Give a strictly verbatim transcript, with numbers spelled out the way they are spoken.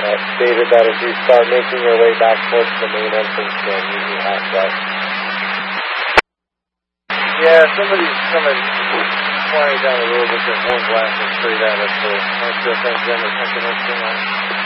uh, stated that if you start making your way back towards the main entrance, then you need half right. Yeah, somebody's coming flying down the road with their horn blasting straight at us, so I'm not sure if that's them or something else going on.